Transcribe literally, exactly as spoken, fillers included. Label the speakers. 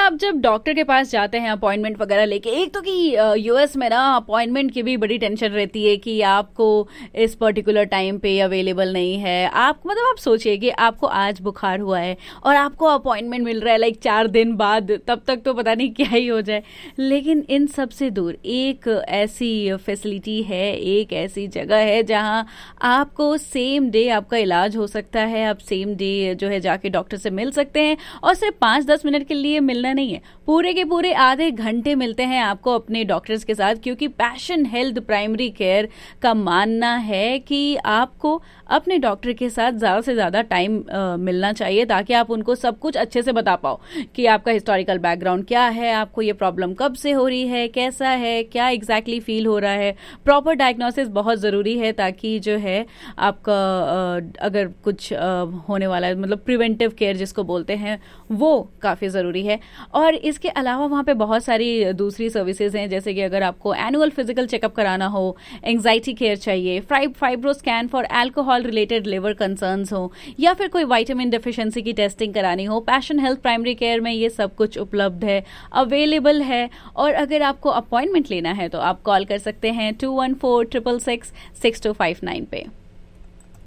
Speaker 1: आप जब डॉक्टर के पास जाते हैं अपॉइंटमेंट वगैरह लेके, एक तो कि यूएस में ना अपॉइंटमेंट की भी बड़ी टेंशन रहती है कि आपको इस पर्टिकुलर टाइम पे अवेलेबल नहीं है। आप मतलब आप सोचिए कि आपको आज बुखार हुआ है और आपको अपॉइंटमेंट मिल रहा है लाइक चार दिन बाद, तब तक तो पता नहीं क्या ही हो जाए। लेकिन इन सब से दूर एक ऐसी फैसिलिटी है, एक ऐसी जगह है जहां आपको सेम डे आपका इलाज हो सकता है। आप सेम डे जो है जाके डॉक्टर से मिल सकते हैं, और सिर्फ पाँच दस मिनट के लिए मिलना नहीं है, पूरे के पूरे आधे घंटे मिलते हैं आपको अपने डॉक्टर्स के साथ। क्योंकि पैशन हेल्थ प्राइमरी केयर का मानना है कि आपको अपने डॉक्टर के साथ ज़्यादा से ज़्यादा टाइम मिलना चाहिए, ताकि आप उनको सब कुछ अच्छे से बता पाओ कि आपका हिस्टोरिकल बैकग्राउंड क्या है, आपको ये प्रॉब्लम कब से हो रही है, कैसा है, क्या एग्जैक्टली exactly फील हो रहा है। प्रॉपर डायग्नोसिस बहुत ज़रूरी है, ताकि जो है आपका अगर कुछ होने वाला है, मतलब प्रिवेंटिव केयर जिसको बोलते हैं, वो काफ़ी ज़रूरी है। और इसके अलावा वहाँ पे बहुत सारी दूसरी सर्विसेज हैं, जैसे कि अगर आपको एनुअल फिजिकल चेकअप कराना हो, एंग्जाइटी केयर चाहिए, fibro scan for alcohol related liver concerns हो, या फिर कोई विटामिन डेफिशिएंसी की टेस्टिंग करानी हो, पैशन हेल्थ प्राइमरी केयर में ये सब कुछ उपलब्ध है, अवेलेबल है। और अगर आपको अपॉइंटमेंट लेना है तो आप कॉल कर सकते हैं to one four triple six six to five nine पे।